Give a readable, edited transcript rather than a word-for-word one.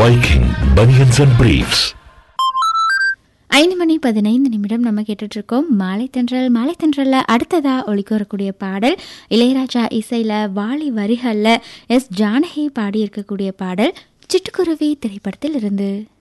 Viking Bunions and Briefs. 5:15 நம்ம கேட்டுட்டு இருக்கோம் மாலை தென்றல். மாலை தென்றல்ல அடுத்ததா ஒலிக்க வரக்கூடிய பாடல் இளையராஜா இசையில வாலி வரிகள்ல எஸ் ஜானகி பாடி இருக்கக்கூடிய பாடல் சிட்டுக்குருவி திரைப்படத்தில் இருந்து.